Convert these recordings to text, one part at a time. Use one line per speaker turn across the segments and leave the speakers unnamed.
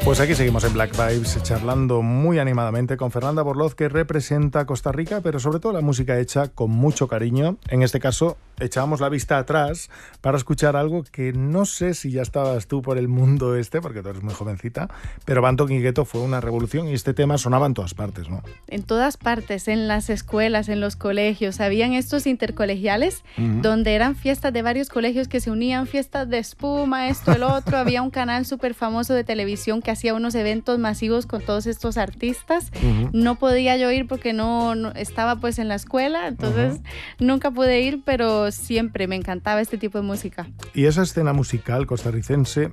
Pues aquí seguimos en Black Vibes, charlando muy animadamente con Fernanda Borloz, que representa Costa Rica, pero sobre todo la música hecha con mucho cariño. En este caso, echábamos la vista atrás para escuchar algo que no sé si ya estabas tú por el mundo porque tú eres muy jovencita, pero Banton y Gueto fue una revolución y este tema sonaba en todas partes, ¿no?
En todas partes, en las escuelas, en los colegios. Habían estos intercolegiales donde eran fiestas de varios colegios que se unían, fiestas de espuma, esto, el otro. Había un canal súper famoso de televisión que hacía unos eventos masivos con todos estos artistas. No podía yo ir porque no estaba pues en la escuela, entonces nunca pude ir, pero siempre me encantaba este tipo de música.
Y esa escena musical costarricense,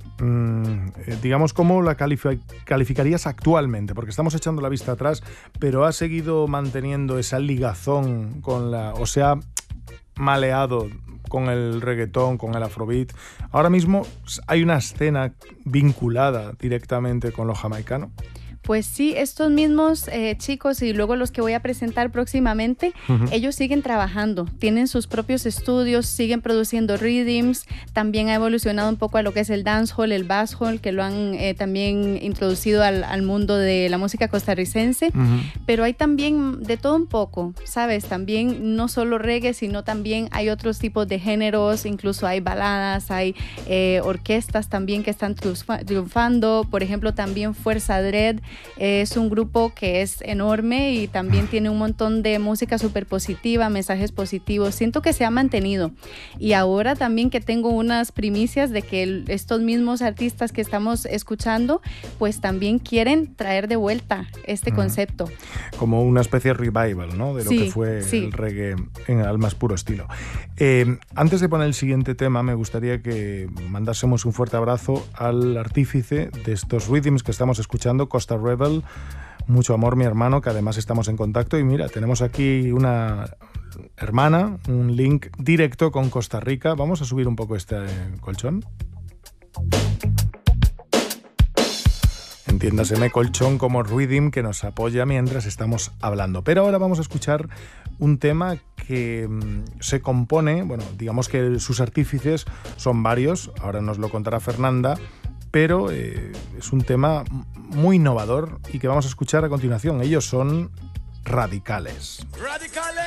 digamos, ¿cómo la calificarías actualmente? Porque estamos echando la vista atrás, pero ha seguido manteniendo esa ligazón con o se ha maleado con el reggaetón, con el afrobeat. Ahora mismo hay una escena vinculada directamente con lo jamaicano.
Pues sí, estos mismos chicos y luego los que voy a presentar próximamente, ellos siguen trabajando, tienen sus propios estudios, siguen produciendo rhythms, también ha evolucionado un poco a lo que es el dancehall, el basshall, que lo han también introducido al mundo de la música costarricense, pero hay también de todo un poco, ¿sabes? También no solo reggae, sino también hay otros tipos de géneros, incluso hay baladas, hay orquestas también que están triunfando, por ejemplo también Fuerza Dread, es un grupo que es enorme y también tiene un montón de música súper positiva, mensajes positivos. Siento que se ha mantenido. Y ahora también que tengo unas primicias de que estos mismos artistas que estamos escuchando, pues también quieren traer de vuelta este concepto.
Como una especie de revival, ¿no? De lo que fue el reggae al más puro estilo. Antes de poner el siguiente tema, me gustaría que mandásemos un fuerte abrazo al artífice de estos rhythms que estamos escuchando, Costa Rebel. Mucho amor, mi hermano, que además estamos en contacto. Y mira, tenemos aquí una hermana, un link directo con Costa Rica. Vamos a subir un poco este colchón. Entiéndaseme colchón como rhythm que nos apoya mientras estamos hablando. Pero ahora vamos a escuchar un tema que se compone, bueno, digamos que sus artífices son varios, ahora nos lo contará Fernanda, pero es un tema muy innovador y que vamos a escuchar a continuación. Ellos son Radicales. ¡Radicales!